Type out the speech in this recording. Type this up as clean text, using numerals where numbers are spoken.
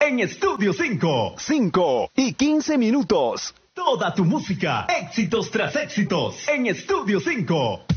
en Estudio 5. 5:15. Toda tu música, éxitos tras éxitos, en Estudio 5.